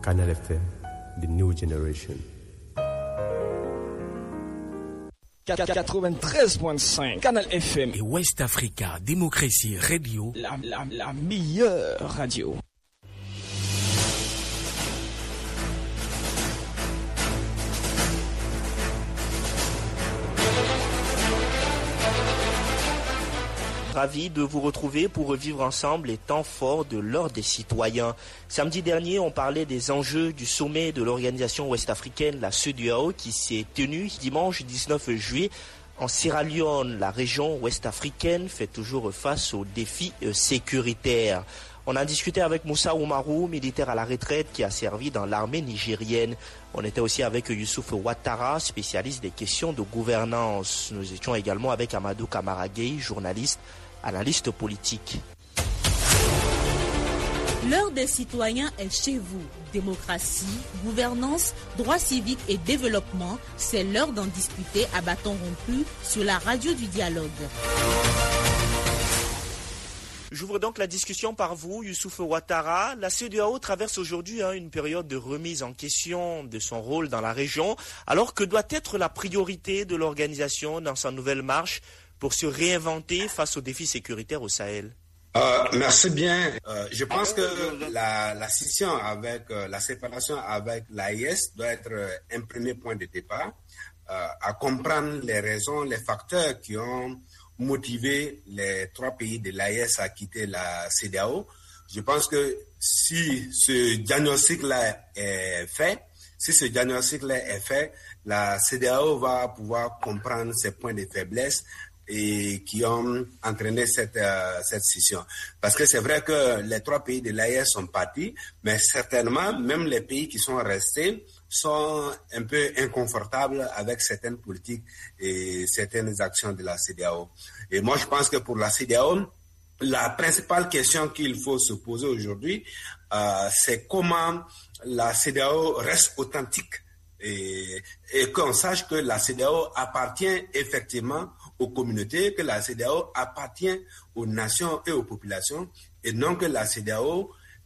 Canal FM, the new generation. 93.5 Canal FM et West Africa Démocratie Radio, la meilleure radio. Ravi de vous retrouver pour revivre ensemble les temps forts de l'Ordre des citoyens. Samedi dernier, on parlait des enjeux du sommet de l'organisation ouest-africaine, la CEDEAO, qui s'est tenu dimanche 19 juillet en Sierra Leone. La région ouest-africaine fait toujours face aux défis sécuritaires. On a discuté avec Moussa Oumarou, militaire à la retraite qui a servi dans l'armée nigérienne. On était aussi avec Youssouf Ouattara, spécialiste des questions de gouvernance. Nous étions également avec Amadou Kamaraguei, journaliste, analyste politique. L'heure des citoyens est chez vous. Démocratie, gouvernance, droits civiques et développement, c'est l'heure d'en discuter à bâton rompu sur la radio du dialogue. J'ouvre donc la discussion par vous, Youssouf Ouattara. La CEDEAO traverse aujourd'hui une période de remise en question de son rôle dans la région. Alors que doit être la priorité de l'organisation dans sa nouvelle marche pour se réinventer face aux défis sécuritaires au Sahel? Merci bien. Je pense que la scission avec la séparation avec l'AES doit être un premier point de départ à comprendre les raisons, les facteurs qui ont motivé les trois pays de l'AES à quitter la CEDEAO. Je pense que si ce diagnostic-là est fait, la CEDEAO va pouvoir comprendre ses points de faiblesse et qui ont entraîné cette scission. Parce que c'est vrai que les trois pays de l'AES sont partis, mais certainement, même les pays qui sont restés sont un peu inconfortables avec certaines politiques et certaines actions de la CEDEAO. Et moi, je pense que pour la CEDEAO, la principale question qu'il faut se poser aujourd'hui, c'est comment la CEDEAO reste authentique et qu'on sache que la CEDEAO appartient effectivement aux communautés, que la CEDEAO appartient aux nations et aux populations, et non que la CEDEAO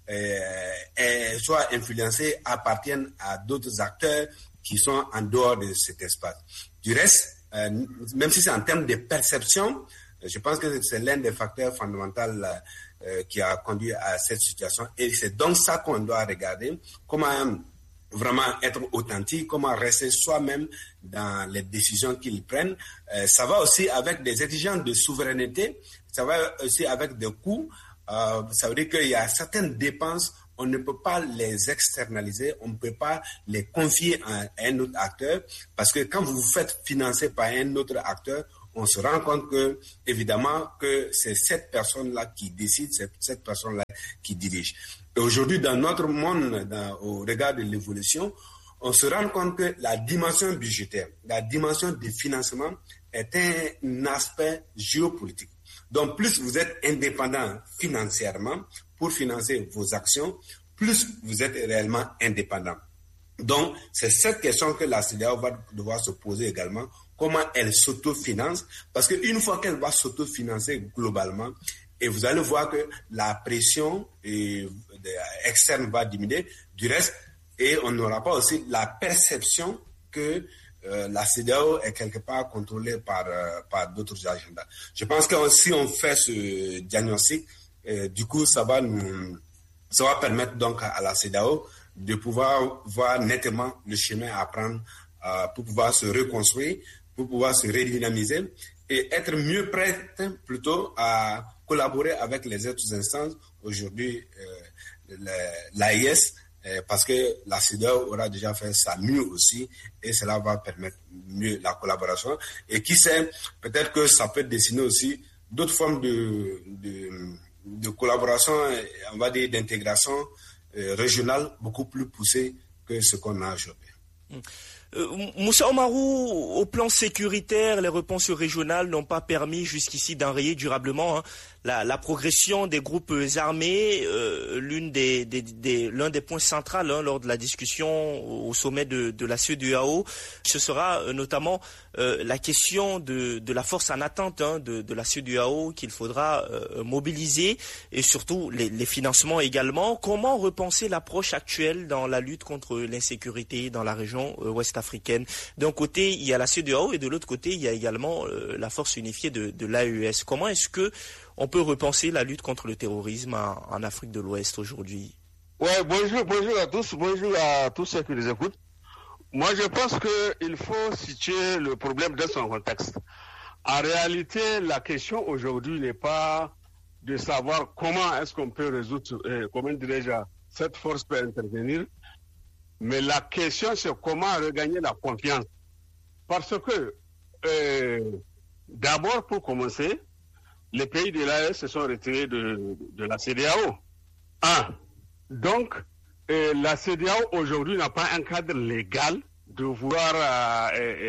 soit influencée, appartienne à d'autres acteurs qui sont en dehors de cet espace. Du reste, même si c'est en termes de perception, je pense que c'est l'un des facteurs fondamentaux qui a conduit à cette situation. Et c'est donc ça qu'on doit regarder, comment vraiment être authentique, comment rester soi-même dans les décisions qu'ils prennent. Ça va aussi avec des exigences de souveraineté, ça va aussi avec des coûts. Ça veut dire qu'il y a certaines dépenses, on ne peut pas les externaliser, on ne peut pas les confier à un autre acteur, parce que quand vous vous faites financer par un autre acteur, on se rend compte que, évidemment, que c'est cette personne-là qui décide, c'est cette personne-là qui dirige. Et aujourd'hui, dans notre monde, au regard de l'évolution, on se rend compte que la dimension budgétaire, la dimension du financement est un aspect géopolitique. Donc, plus vous êtes indépendant financièrement pour financer vos actions, plus vous êtes réellement indépendant. Donc, c'est cette question que la CEDEAO va devoir se poser également. Comment elle s'autofinance? Parce qu'une fois qu'elle va s'autofinancer globalement, et vous allez voir que la pression externe va diminuer. Du reste, et on n'aura pas aussi la perception que la CEDEAO est quelque part contrôlée par d'autres agendas. Je pense que si on fait ce diagnostic, du coup, ça va permettre donc à la CEDEAO de pouvoir voir nettement le chemin à prendre pour pouvoir se reconstruire, pour pouvoir se redynamiser et être mieux prête plutôt à collaborer avec les autres instances, aujourd'hui l'AES, parce que la CEDEAO aura déjà fait ça mieux aussi et cela va permettre mieux la collaboration. Et qui sait, peut-être que ça peut dessiner aussi d'autres formes de collaboration, on va dire d'intégration régionale beaucoup plus poussée que ce qu'on a aujourd'hui. Moussa Oumarou, au plan sécuritaire, les réponses régionales n'ont pas permis jusqu'ici d'enrayer durablement la progression des groupes armés. L'un des points centraux lors de la discussion au sommet de la CEDEAO, ce sera notamment la question de la force en attente de la CEDEAO qu'il faudra mobiliser et surtout les financements également. Comment repenser l'approche actuelle dans la lutte contre l'insécurité dans la région ouest africaine? D'un côté, il y a la CEDEAO et de l'autre côté, il y a également la force unifiée de l'AES. Comment est-ce que on peut repenser la lutte contre le terrorisme en Afrique de l'Ouest aujourd'hui? Ouais, bonjour à tous ceux qui nous écoutent. Moi, je pense qu'il faut situer le problème dans son contexte. En réalité, la question aujourd'hui n'est pas de savoir comment est-ce qu'on peut résoudre, cette force peut intervenir, mais la question c'est comment regagner la confiance. Parce que, d'abord pour commencer, les pays de l'AES se sont retirés de la CEDEAO. Donc, la CEDEAO aujourd'hui n'a pas un cadre légal de vouloir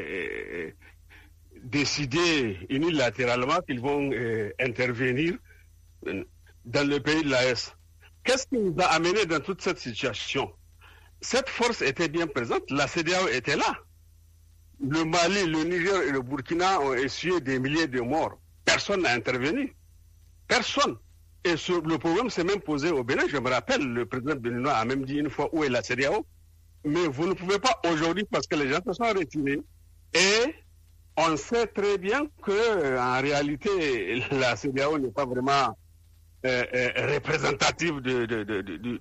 décider unilatéralement qu'ils vont intervenir dans le pays de l'AES. Qu'est-ce qui nous a amené dans toute cette situation? Cette force était bien présente, la CEDEAO était là. Le Mali, le Niger et le Burkina ont essuyé des milliers de morts. Personne n'a intervenu. Personne. Et le problème s'est même posé au Bénin. Je me rappelle, le président béninois a même dit une fois où est la CEDEAO. Mais vous ne pouvez pas aujourd'hui parce que les gens se sont retirés. Et on sait très bien qu'en réalité, la CEDEAO n'est pas vraiment représentative de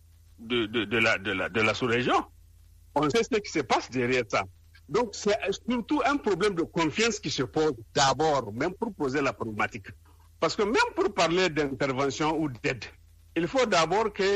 la sous-région. On sait ce qui se passe derrière ça. Donc, c'est surtout un problème de confiance qui se pose d'abord, même pour poser la problématique. Parce que même pour parler d'intervention ou d'aide, il faut d'abord qu'il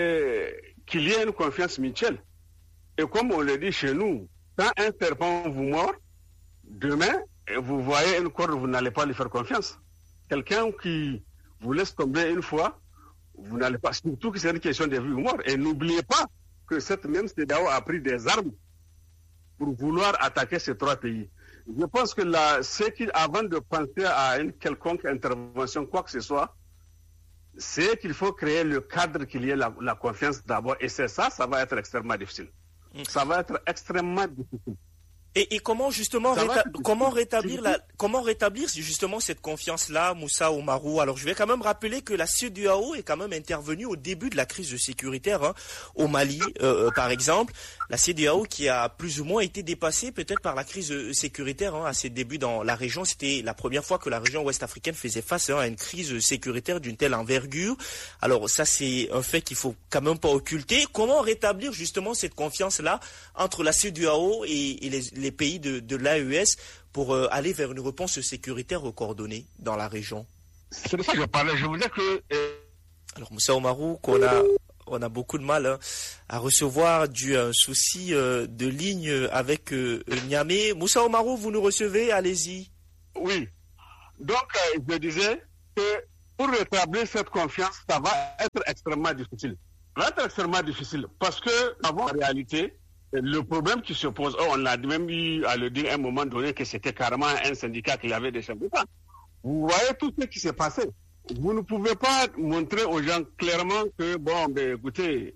y ait une confiance mutuelle. Et comme on le dit chez nous, quand un serpent vous mord, demain, vous voyez une corde, vous n'allez pas lui faire confiance. Quelqu'un qui vous laisse tomber une fois, vous n'allez pas, surtout que c'est une question de vie ou mort. Et n'oubliez pas que cette même CEDEAO a pris des armes pour vouloir attaquer ces trois pays. Je pense que avant de penser à une quelconque intervention, quoi que ce soit, c'est qu'il faut créer le cadre qu'il y ait la confiance d'abord. Et c'est ça va être extrêmement difficile. Ça va être extrêmement difficile. Et comment justement comment rétablir justement cette confiance-là, Moussa Oumarou? Alors je vais quand même rappeler que la CEDEAO est quand même intervenue au début de la crise sécuritaire au Mali, par exemple. La CEDEAO qui a plus ou moins été dépassée peut-être par la crise sécuritaire à ses débuts dans la région. C'était la première fois que la région ouest africaine faisait face à une crise sécuritaire d'une telle envergure. Alors ça c'est un fait qu'il faut quand même pas occulter. Comment rétablir justement cette confiance-là entre la CEDEAO et les pays de l'AES pour aller vers une réponse sécuritaire coordonnée dans la région? C'est de ça que je parlais. Je voulais que... Alors Moussa Oumarou, on a beaucoup de mal à recevoir dû à un souci de ligne avec Niamey. Moussa Oumarou, vous nous recevez? Allez-y. Oui. Donc, je disais que pour rétablir cette confiance, ça va être extrêmement difficile. Ça va être extrêmement difficile parce que, en réalité, le problème qui se pose, on a même eu à le dire à un moment donné que c'était carrément un syndicat qui avait des chefs d'État. Vous voyez tout ce qui s'est passé. Vous ne pouvez pas montrer aux gens clairement que, écoutez,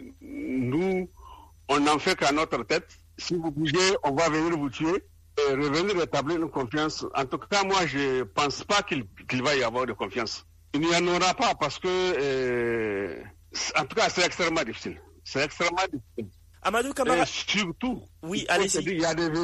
nous, on n'en fait qu'à notre tête. Si vous bougez, on va venir vous tuer et revenir rétablir une confiance. En tout cas, moi, je ne pense pas qu'il va y avoir de confiance. Il n'y en aura pas parce que, en tout cas, c'est extrêmement difficile. C'est extrêmement difficile. Amadou Camara. Surtout, oui, allez-y. Il y a des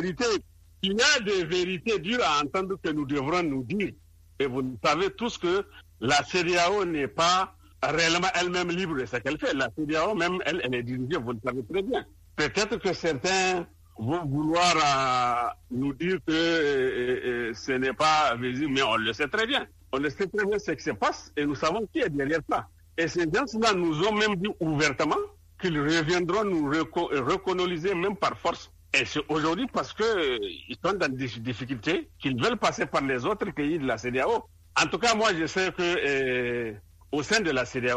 vérités dures à entendre que nous devrons nous dire. Et vous savez tous que la CEDEAO n'est pas réellement elle-même libre de ce qu'elle fait. La CEDEAO même, elle est dirigée, vous le savez très bien. Peut-être que certains vont vouloir nous dire que ce n'est pas visible, mais on le sait très bien. On le sait très bien ce qui se passe et nous savons qui est derrière ça. Et ces gens-là nous ont même dit ouvertement qu'ils reviendront nous recoloniser même par force. Et c'est aujourd'hui parce qu'ils sont dans des difficultés qu'ils veulent passer par les autres pays de la CEDEAO. En tout cas, moi, je sais que au sein de la CEDEAO,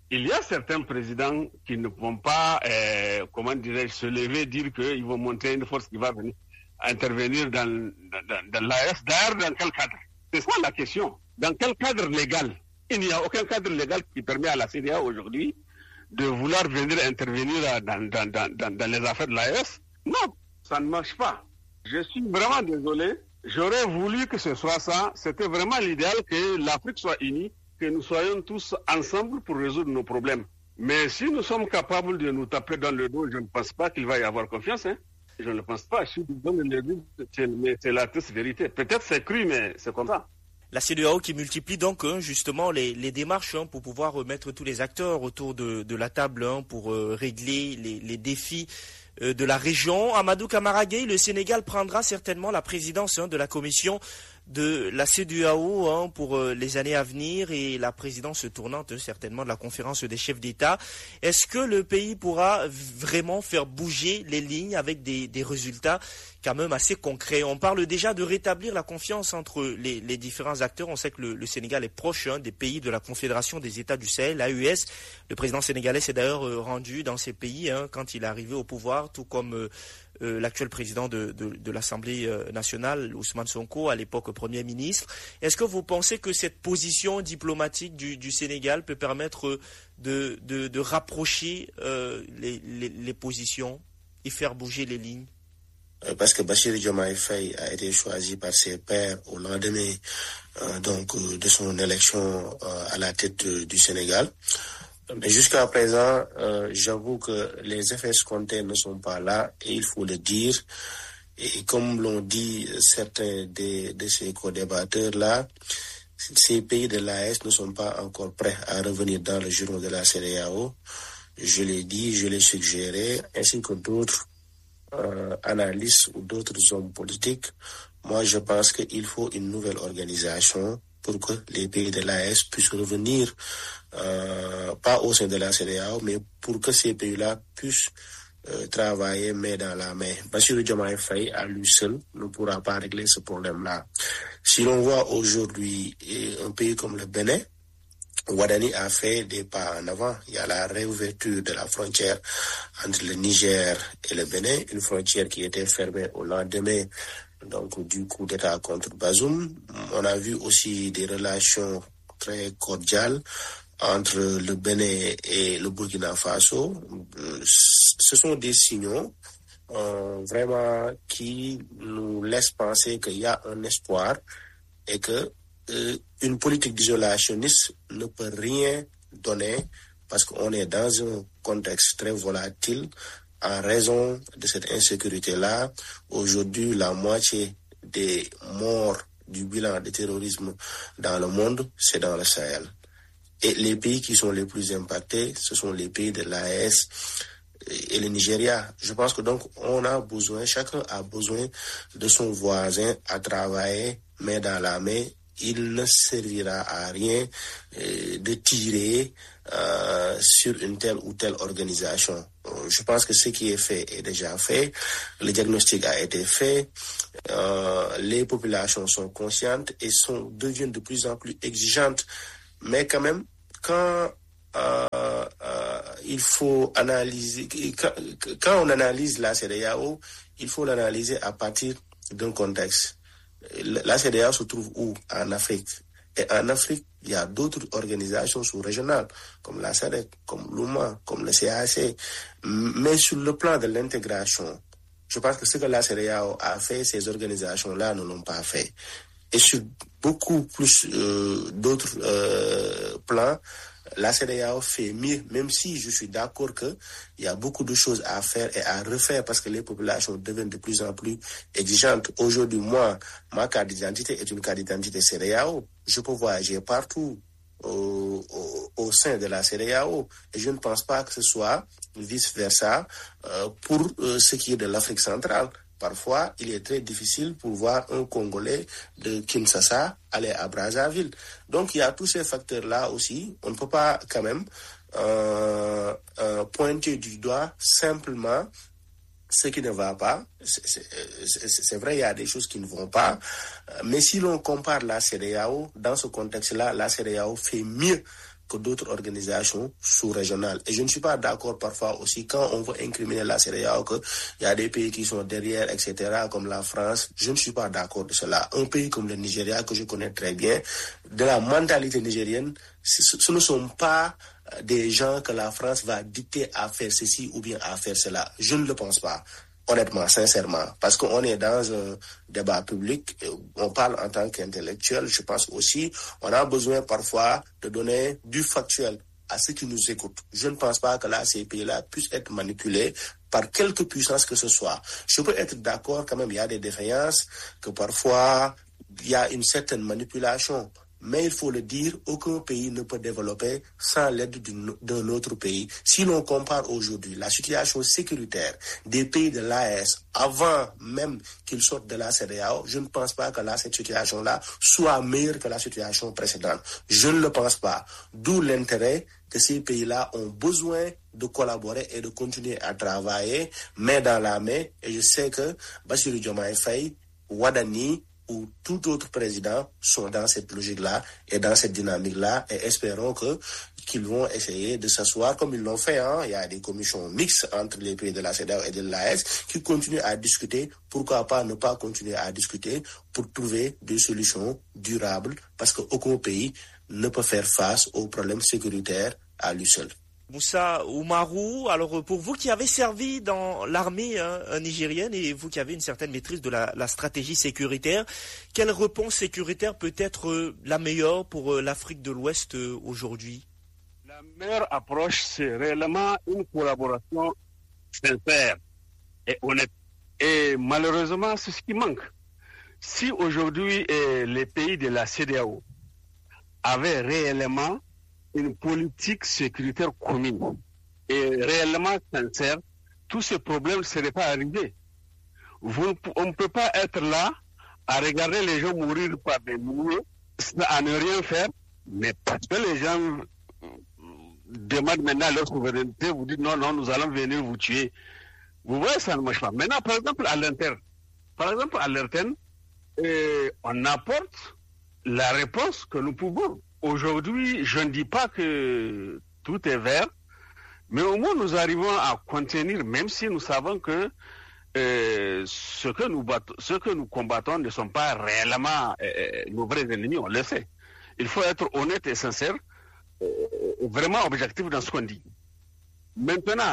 il y a certains présidents qui ne vont pas, se lever, dire qu'ils vont monter une force qui va venir intervenir dans l'AES. D'ailleurs, dans quel cadre? C'est ça la question. Dans quel cadre légal? Il n'y a aucun cadre légal qui permet à la CEDEAO aujourd'hui de vouloir venir intervenir dans les affaires de l'AES. Non, ça ne marche pas. Je suis vraiment désolé. J'aurais voulu que ce soit ça. C'était vraiment l'idéal que l'Afrique soit unie, que nous soyons tous ensemble pour résoudre nos problèmes. Mais si nous sommes capables de nous taper dans le dos, je ne pense pas qu'il va y avoir confiance. Je ne pense pas. Si vous donnez le but, c'est la triste vérité. Peut-être c'est cru, mais c'est comme ça. La CEDEAO qui multiplie donc justement les démarches pour pouvoir remettre tous les acteurs autour de la table pour régler les défis de la région. Amadou Camara Gueye, le Sénégal prendra certainement la présidence de la commission de la CEDEAO pour les années à venir et la présidence tournante certainement de la conférence des chefs d'État. Est-ce que le pays pourra vraiment faire bouger les lignes avec des résultats quand même assez concrets? On parle déjà de rétablir la confiance entre les différents acteurs. On sait que le Sénégal est proche des pays de la Confédération des États du Sahel, l'AES. Le président sénégalais s'est d'ailleurs rendu dans ces pays quand il est arrivé au pouvoir, tout comme l'actuel président de l'Assemblée nationale, Ousmane Sonko, à l'époque Premier ministre. Est-ce que vous pensez que cette position diplomatique du Sénégal peut permettre de rapprocher les positions et faire bouger les lignes? Parce que Bassirou Diomaye Faye a été choisi par ses pairs au lendemain de son élection à la tête du Sénégal. Mais jusqu'à présent, j'avoue que les effets escomptés ne sont pas là, et il faut le dire. Et comme l'ont dit certains de ces co-débatteurs-là, ces pays de l'AES ne sont pas encore prêts à revenir dans le giron de la CEDEAO. Je l'ai dit, je l'ai suggéré, ainsi que d'autres analystes ou d'autres hommes politiques. Moi, je pense qu'il faut une nouvelle organisation pour que les pays de l'AES puissent revenir, pas au sein de la CEDEAO, mais pour que ces pays-là puissent travailler main dans la main. Bassirou Diomaye Faye, à lui seul, ne pourra pas régler ce problème-là. Si l'on voit aujourd'hui un pays comme le Bénin, Ouadani a fait des pas en avant. Il y a la réouverture de la frontière entre le Niger et le Bénin, une frontière qui était fermée au lendemain du coup d'État contre Bazoum. On a vu aussi des relations très cordiales entre le Bénin et le Burkina Faso. Ce sont des signaux vraiment qui nous laissent penser qu'il y a un espoir et que une politique d'isolationniste ne peut rien donner parce qu'on est dans un contexte très volatile en raison de cette insécurité-là. Aujourd'hui, la moitié des morts du bilan de terrorisme dans le monde, c'est dans le Sahel. Et les pays qui sont les plus impactés, ce sont les pays de l'AES et le Nigeria. Je pense que donc chacun a besoin de son voisin à travailler main dans la main. Il ne servira à rien de tirer sur une telle ou telle organisation. Je pense que ce qui est fait est déjà fait. Le diagnostic a été fait. Les populations sont conscientes et deviennent de plus en plus exigeantes. Mais quand même, quand il faut analyser, quand on analyse la CEDEAO, il faut l'analyser à partir d'un contexte. La CEDEAO se trouve où? En Afrique. Et en Afrique, il y a d'autres organisations sous-régionales, comme la SADC, comme l'UMA, comme le CAC. Mais sur le plan de l'intégration, je pense que ce que la CEDEAO a fait, ces organisations-là ne l'ont pas fait. Et sur beaucoup plus d'autres plans, la CEDEAO fait mieux, même si je suis d'accord qu'il y a beaucoup de choses à faire et à refaire parce que les populations deviennent de plus en plus exigeantes. Aujourd'hui, moi, ma carte d'identité est une carte d'identité CEDEAO. Je peux voyager partout au sein de la CEDEAO et je ne pense pas que ce soit vice-versa pour ce qui est de l'Afrique centrale. Parfois, il est très difficile pour voir un Congolais de Kinshasa aller à Brazzaville. Donc, il y a tous ces facteurs-là aussi. On ne peut pas quand même pointer du doigt simplement ce qui ne va pas. C'est vrai, il y a des choses qui ne vont pas. Mais si l'on compare la CEDEAO, dans ce contexte-là, la CEDEAO fait mieux que d'autres organisations sous-régionales. Et je ne suis pas d'accord parfois aussi quand on veut incriminer la CEDEAO qu'il y a des pays qui sont derrière, etc., comme la France. Je ne suis pas d'accord de cela. Un pays comme le Nigeria, que je connais très bien, de la mentalité nigérienne, ce ne sont pas des gens que la France va dicter à faire ceci ou bien à faire cela. Je ne le pense pas. Honnêtement, sincèrement, parce qu'on est dans un débat public, on parle en tant qu'intellectuel, je pense aussi, on a besoin parfois de donner du factuel à ceux qui nous écoutent. Je ne pense pas que là, ces pays-là puissent être manipulés par quelque puissance que ce soit. Je peux être d'accord quand même, il y a des défaillances, que parfois, il y a une certaine manipulation. Mais il faut le dire, aucun pays ne peut développer sans l'aide d'un autre pays. Si l'on compare aujourd'hui la situation sécuritaire des pays de l'AES avant même qu'ils sortent de la CEDEAO, je ne pense pas que là, cette situation-là soit meilleure que la situation précédente. Je ne le pense pas. D'où l'intérêt que ces pays-là ont besoin de collaborer et de continuer à travailler main dans la main. Et je sais que Bassirou Diomaye Faye, Wadani, ou tout autre président sont dans cette logique-là et dans cette dynamique-là et espérons qu'ils vont essayer de s'asseoir comme ils l'ont fait. Il y a des commissions mixtes entre les pays de la CEDEAO et de l'AES qui continuent à discuter. Pourquoi pas ne pas continuer à discuter pour trouver des solutions durables parce qu'aucun pays ne peut faire face aux problèmes sécuritaires à lui seul. Moussa Oumarou, alors pour vous qui avez servi dans l'armée nigérienne et vous qui avez une certaine maîtrise de la stratégie sécuritaire, quelle réponse sécuritaire peut être la meilleure pour l'Afrique de l'Ouest aujourd'hui? La meilleure approche, c'est réellement une collaboration sincère et honnête. Et malheureusement, c'est ce qui manque. Si aujourd'hui les pays de la CEDEAO avaient réellement une politique sécuritaire commune et réellement sincère, tous ces problèmes ne seraient pas arrivés. On ne peut pas être là à regarder les gens mourir par des milliers, à ne rien faire, mais parce que les gens demandent maintenant leur souveraineté, vous dites non, nous allons venir vous tuer. Vous voyez, ça ne marche pas. Maintenant, par exemple, à l'interne, on apporte la réponse que nous pouvons. Aujourd'hui, je ne dis pas que tout est vert, mais au moins nous arrivons à contenir, même si nous savons que ce que nous combattons ne sont pas réellement nos vrais ennemis, on le sait. Il faut être honnête et sincère, vraiment objectif dans ce qu'on dit. Maintenant,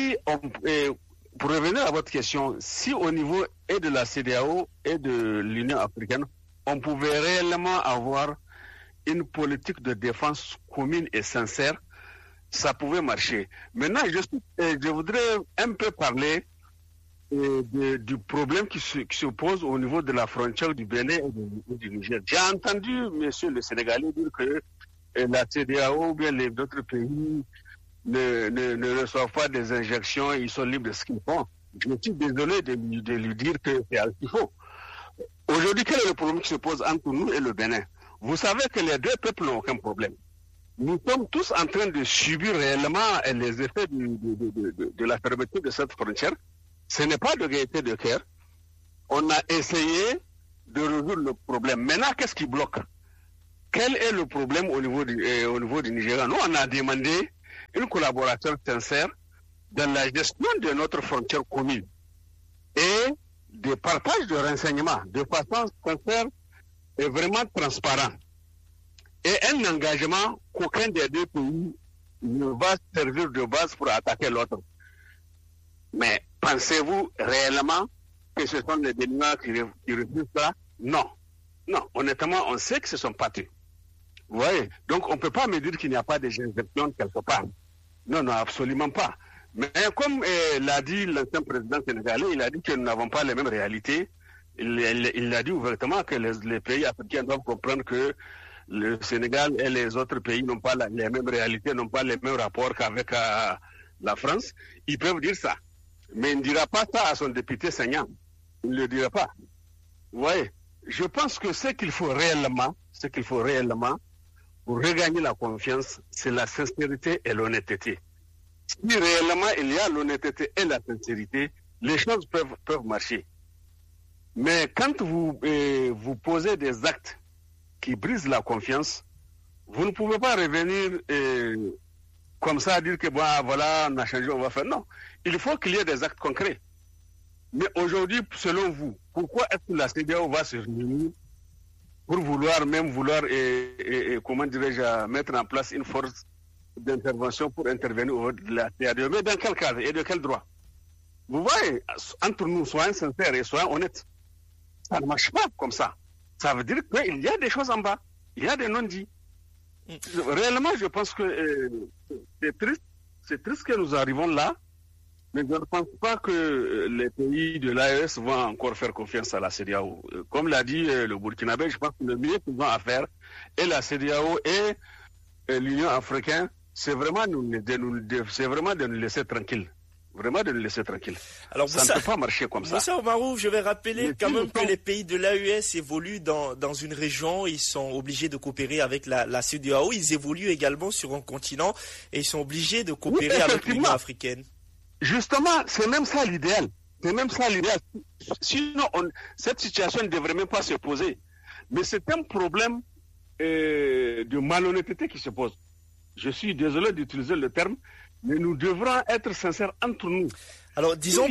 pour revenir à votre question, si au niveau et de la CEDEAO et de l'Union africaine, on pouvait réellement avoir une politique de défense commune et sincère, ça pouvait marcher. Maintenant, je voudrais un peu parler du problème qui se pose au niveau de la frontière du Bénin et du Niger. J'ai entendu monsieur le Sénégalais dire que la CEDEAO ou bien les autres pays ne reçoivent pas des injections, ils sont libres de ce qu'ils font. Je suis désolé de lui dire que c'est ce qu'il faut. Aujourd'hui, quel est le problème qui se pose entre nous et le Bénin? Vous savez que les deux peuples n'ont aucun problème. Nous sommes tous en train de subir réellement les effets de la fermeture de cette frontière. Ce n'est pas de gaieté de cœur. On a essayé de résoudre le problème. Maintenant, qu'est-ce qui bloque? Quel est le problème au niveau du Nigeria? Nous, on a demandé une collaboration sincère dans la gestion de notre frontière commune et de partage de renseignements de façon sincère et vraiment transparent. Et un engagement qu'aucun des deux pays ne va servir de base pour attaquer l'autre. Mais pensez-vous réellement que ce sont les Béninois qui refusent ça? Non. Non, honnêtement, on sait que ce sont pas eux. Vous voyez? Donc on ne peut pas me dire qu'il n'y a pas de injections quelque part. Non, absolument pas. Mais comme l'a dit l'ancien président sénégalais, il a dit que nous n'avons pas les mêmes réalités. Il a dit ouvertement que les pays africains doivent comprendre que le Sénégal et les autres pays n'ont pas les mêmes réalités, n'ont pas les mêmes rapports qu'avec la France. Ils peuvent dire ça. Mais il ne dira pas ça à son député saignant. Il ne le dira pas. Vous voyez? Je pense que ce qu'il faut réellement pour regagner la confiance, c'est la sincérité et l'honnêteté. Si réellement il y a l'honnêteté et la sincérité, les choses peuvent marcher. Mais quand vous posez des actes qui brisent la confiance, Vous ne pouvez pas revenir comme ça, dire que voilà, on a changé, on va faire. Non, il faut qu'il y ait des actes concrets. Mais aujourd'hui, selon vous, pourquoi est-ce que la CEDEAO va se réunir pour vouloir comment dirais-je, mettre en place une force d'intervention pour intervenir au niveau de la CEDEAO? Mais dans quel cadre et de quel droit? Vous voyez, entre nous, soyons sincères et soyons honnêtes. Ça ne marche pas comme ça. Ça veut dire qu'il y a des choses en bas. Il y a des non-dits. Réellement, je pense que c'est triste que nous arrivons là, mais je ne pense pas que les pays de l'AES vont encore faire confiance à la CEDEAO. Comme l'a dit le Burkinabé, je pense que le mieux qu'ils ont à faire, et la CEDEAO et l'Union africaine, c'est vraiment de nous laisser tranquilles. Vraiment de nous laisser tranquilles. Alors, ça ne peut pas marcher comme ça. Moussa Oumarou, je vais rappeler quand même que les pays de l'AES évoluent dans une région, ils sont obligés de coopérer avec la CEDEAO, ils évoluent également sur un continent et ils sont obligés de coopérer avec l'Union africaine. Justement, c'est même ça l'idéal. Sinon, cette situation ne devrait même pas se poser. Mais c'est un problème de malhonnêteté qui se pose. Je suis désolé d'utiliser le terme, mais nous devrons être sincères entre nous. Alors disons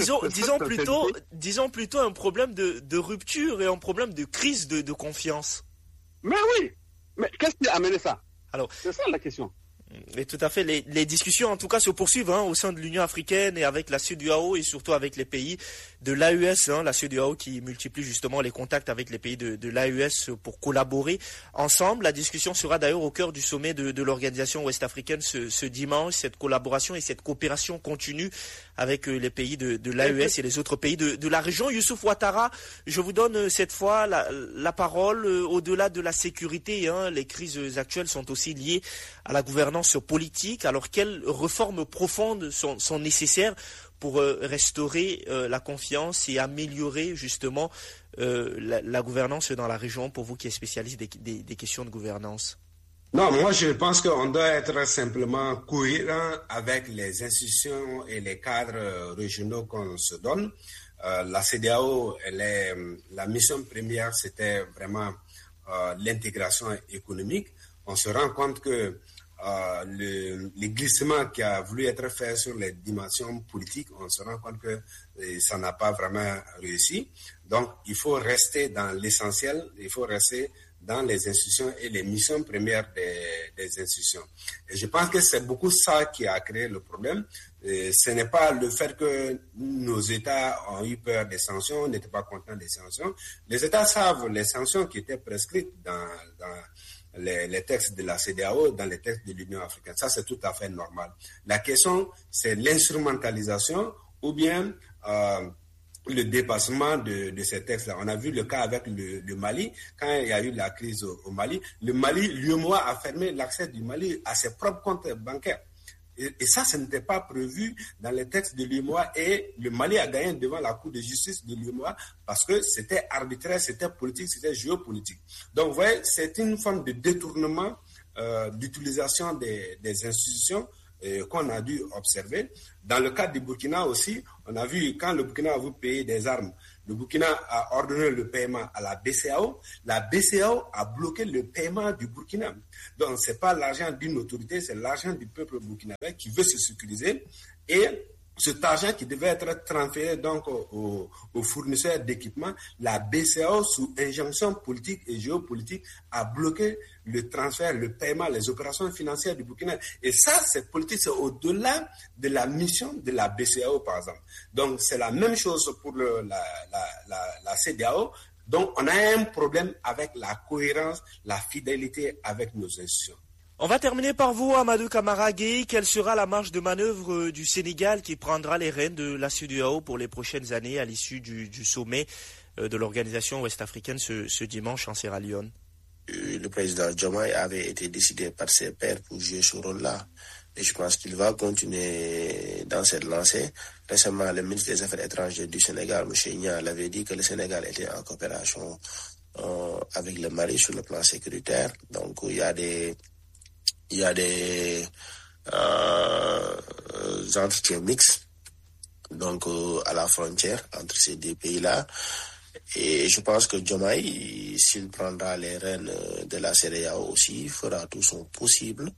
plutôt un problème de rupture et un problème de crise de confiance. Mais oui, mais qu'est-ce qui a amené ça? Alors c'est ça la question. Et tout à fait, les discussions en tout cas se poursuivent au sein de l'Union africaine et avec la CEDEAO et surtout avec les pays de l'AES, la CEDEAO qui multiplie justement les contacts avec les pays de l'AES pour collaborer ensemble. La discussion sera d'ailleurs au cœur du sommet de l'organisation ouest-africaine ce dimanche. Cette collaboration et cette coopération continue avec les pays de l'AES et les autres pays de la région. Youssouf Ouattara, je vous donne cette fois la parole. Au-delà de la sécurité, les crises actuelles sont aussi liées à la gouvernance politique. Alors, quelles réformes profondes sont nécessaires pour restaurer la confiance et améliorer justement la gouvernance dans la région, pour vous qui êtes spécialiste des questions de gouvernance? Non, moi je pense qu'on doit être simplement cohérent avec les institutions et les cadres régionaux qu'on se donne. La CEDEAO, la mission première, c'était vraiment l'intégration économique. On se rend compte que les glissements qui a voulu être fait sur les dimensions politiques, on se rend compte que ça n'a pas vraiment réussi. Donc, il faut rester dans l'essentiel, il faut rester dans les institutions et les missions premières des institutions. Et je pense que c'est beaucoup ça qui a créé le problème. Et ce n'est pas le fait que nos États ont eu peur des sanctions, n'étaient pas contents des sanctions. Les États savent les sanctions qui étaient prescrites dans les textes de la CEDEAO, dans les textes de l'Union africaine. Ça, c'est tout à fait normal. La question, c'est l'instrumentalisation ou bien le dépassement de ces textes-là. On a vu le cas avec le Mali. Quand il y a eu la crise au Mali, l'UEMOA a fermé l'accès du Mali à ses propres comptes bancaires. Et ça, ce n'était pas prévu dans les textes de l'UEMOA, et le Mali a gagné devant la Cour de justice de l'UEMOA parce que c'était arbitraire, c'était politique, c'était géopolitique. Donc, vous voyez, c'est une forme de détournement d'utilisation des institutions qu'on a dû observer. Dans le cas du Burkina aussi, on a vu quand le Burkina a voulu payer des armes, le Burkina a ordonné le paiement à la BCEAO. La BCEAO a bloqué le paiement du Burkina. Donc, ce n'est pas l'argent d'une autorité, c'est l'argent du peuple burkinabé qui veut se sécuriser. Et cet argent qui devait être transféré donc aux fournisseurs d'équipement, la BCEAO, sous injonction politique et géopolitique, a bloqué le transfert, le paiement, les opérations financières du Burkina. Et ça, c'est politique, c'est au-delà de la mission de la BCEAO, par exemple. Donc, c'est la même chose pour la CEDEAO. Donc, on a un problème avec la cohérence, la fidélité avec nos institutions. On va terminer par vous, Amadou Camara Gueye. Quelle sera la marge de manœuvre du Sénégal qui prendra les rênes de la CEDEAO pour les prochaines années à l'issue du sommet de l'organisation ouest-africaine ce dimanche en Sierra Leone? Le président Diomaye avait été décidé par ses pairs pour jouer ce rôle-là. Et je pense qu'il va continuer dans cette lancée. Récemment, le ministre des Affaires étrangères du Sénégal, M. Nia, l'avait dit que le Sénégal était en coopération avec le Mali sur le plan sécuritaire. Donc, il y a des entretiens mixtes donc à la frontière entre ces deux pays-là. Et je pense que Diomaye, s'il prendra les rênes de la CEDEAO aussi, fera tout son possible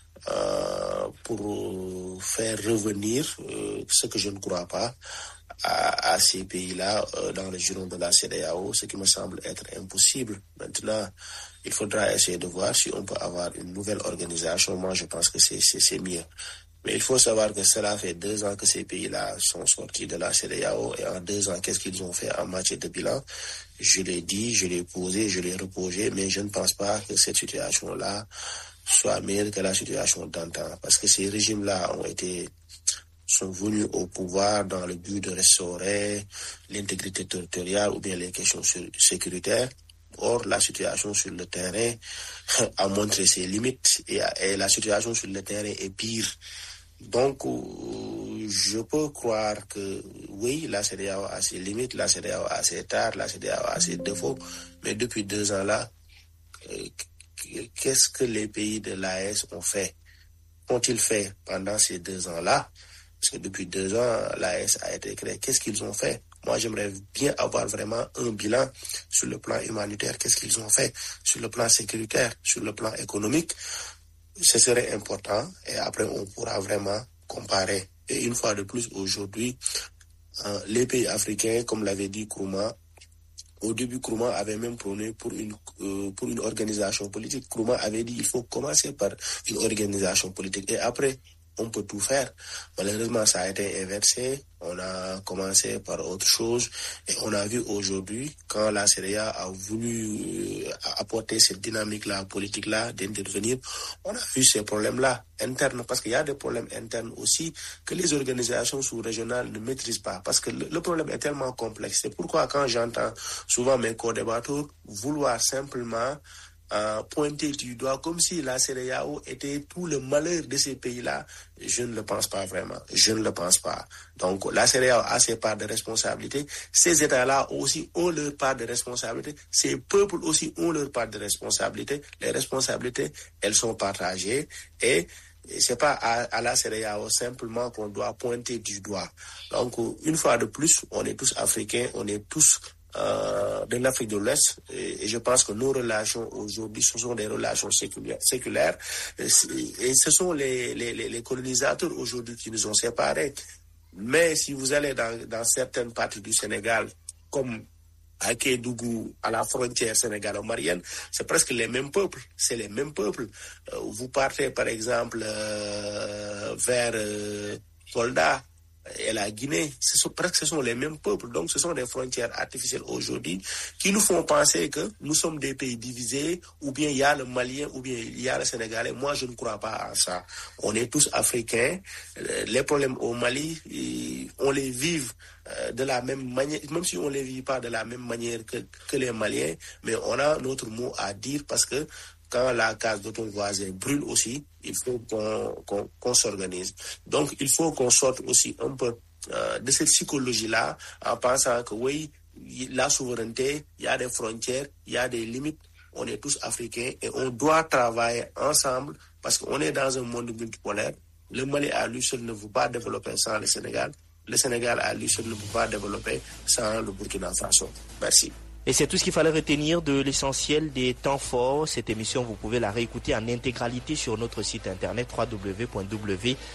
pour faire revenir ce que je ne crois pas à ces pays-là dans le giron de la CEDEAO, ce qui me semble être impossible. Maintenant, il faudra essayer de voir si on peut avoir une nouvelle organisation. Moi, je pense que c'est mieux. Mais il faut savoir que cela fait 2 ans que ces pays-là sont sortis de la CEDEAO, et en 2 ans, qu'est-ce qu'ils ont fait en matière de bilan? Je l'ai dit, je l'ai posé, je l'ai reposé, mais je ne pense pas que cette situation-là soit meilleure que la situation d'antan. Parce que ces régimes-là sont venus au pouvoir dans le but de restaurer l'intégrité territoriale ou bien les questions sécuritaires. Or, la situation sur le terrain a montré ses limites et la situation sur le terrain est pire. Donc, je peux croire que oui, la CEDEAO a ses limites, la CEDEAO a ses tares, la CEDEAO a ses défauts, mais depuis 2 ans là, qu'est-ce que les pays de l'AES ont fait? Qu'ont-ils fait pendant ces 2 ans-là? Parce que depuis 2 ans, l'AES a été créée. Qu'est-ce qu'ils ont fait? Moi, j'aimerais bien avoir vraiment un bilan sur le plan humanitaire. Qu'est-ce qu'ils ont fait sur le plan sécuritaire, sur le plan économique? Ce serait important et après, on pourra vraiment comparer. Et une fois de plus, aujourd'hui, les pays africains, comme l'avait dit Nkrumah, au début, Nkrumah avait même prôné pour une organisation politique. Nkrumah avait dit qu'il faut commencer par une organisation politique et après, on peut tout faire. Malheureusement, ça a été inversé. On a commencé par autre chose. Et on a vu aujourd'hui, quand la CEDEAO a voulu apporter cette dynamique-là, politique-là, d'intervenir, on a vu ces problèmes-là internes. Parce qu'il y a des problèmes internes aussi que les organisations sous-régionales ne maîtrisent pas. Parce que le problème est tellement complexe. C'est pourquoi quand j'entends souvent mes co-débatteurs vouloir simplement pointer du doigt comme si la CEDEAO était tout le malheur de ces pays-là, je ne le pense pas vraiment. Je ne le pense pas. Donc, la CEDEAO a ses parts de responsabilité. Ces États-là aussi ont leur part de responsabilité. Ces peuples aussi ont leur part de responsabilité. Les responsabilités, elles sont partagées et c'est pas à la CEDEAO simplement qu'on doit pointer du doigt. Donc, une fois de plus, on est tous africains, on est tous de l'Afrique de l'Ouest et je pense que nos relations aujourd'hui ce sont des relations séculaires et ce sont les colonisateurs aujourd'hui qui nous ont séparés. Mais si vous allez dans certaines parties du Sénégal comme à Kédougou, à la frontière sénégalo-malienne, c'est presque les mêmes peuples, c'est les mêmes peuples. Vous partez par exemple vers Kolda et la Guinée, ce sont les mêmes peuples. Donc, ce sont des frontières artificielles aujourd'hui qui nous font penser que nous sommes des pays divisés, ou bien il y a le Malien, ou bien il y a le Sénégalais. Moi, je ne crois pas à ça. On est tous africains. Les problèmes au Mali, on les vive de la même manière, même si on les vit pas de la même manière que les Maliens, mais on a notre mot à dire parce que quand la case de ton voisin brûle aussi, il faut qu'on s'organise. Donc, il faut qu'on sorte aussi un peu de cette psychologie-là en pensant que oui, la souveraineté, il y a des frontières, il y a des limites. On est tous africains et on doit travailler ensemble parce qu'on est dans un monde multipolaire. Le Mali à lui seul ne peut pas développer sans le Sénégal. Le Sénégal à lui seul ne peut pas développer sans le Burkina Faso. Merci. Et c'est tout ce qu'il fallait retenir de l'essentiel des temps forts. Cette émission, vous pouvez la réécouter en intégralité sur notre site internet www.w